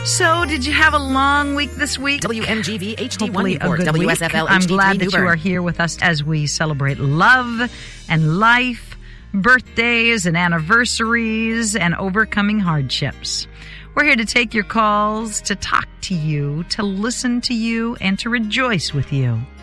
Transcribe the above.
So, did you have a long week this week? WMGV HD1 Hopefully Newport, a good week. WSFL I'm HD3 glad that you Newburgh. are here with us as we celebrate love and life, birthdays and anniversaries, and overcoming hardships. We're here to take your calls, to talk to you, to listen to you, and to rejoice with you.